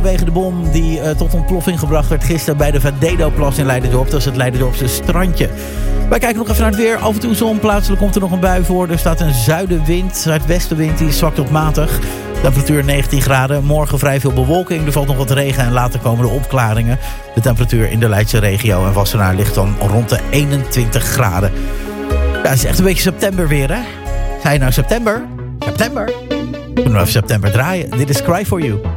vanwege de bom die tot ontploffing gebracht werd gisteren bij de Vadedo-plas in Leiderdorp. Dat is het Leiderdorpse strandje. Wij kijken nog even naar het weer. Af en toe zon, plaatselijk komt er nog een bui voor. Er staat een zuidenwind, zuidwestenwind, die is zwak tot matig. Temperatuur 19 graden. Morgen vrij veel bewolking. Er valt nog wat regen en later komen er opklaringen. De temperatuur in de Leidse regio en Wassenaar ligt dan rond de 21 graden. Ja, het is echt een beetje september weer, hè? Zei je nou september? September? Kunnen we even september draaien. Dit is Cry For You.